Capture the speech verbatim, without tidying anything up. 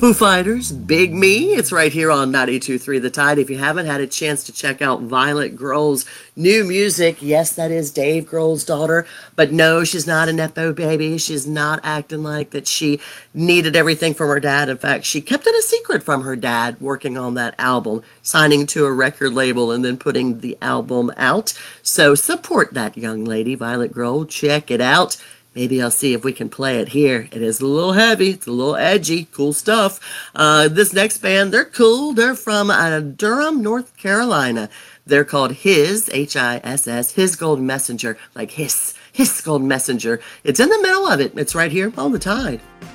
Foo Fighters, Big Me. It's right here on ninety-two point three The Tide. If you haven't had a chance to check out Violet Grohl's new music, yes, that is Dave Grohl's daughter, but no, she's not a Nepo baby. She's not acting like that she needed everything from her dad. In fact, she kept it a secret from her dad working on that album, signing to a record label and then putting the album out. So support that young lady, Violet Grohl. Check it out. Maybe I'll see if we can play it here. It is a little heavy. It's a little edgy. Cool stuff. Uh, this next band, they're cool. They're from uh, Durham, North Carolina. They're called His, H I S S, His Golden Messenger, like Hiss, Hiss Golden Messenger. It's in the middle of it. It's right here on The Tide.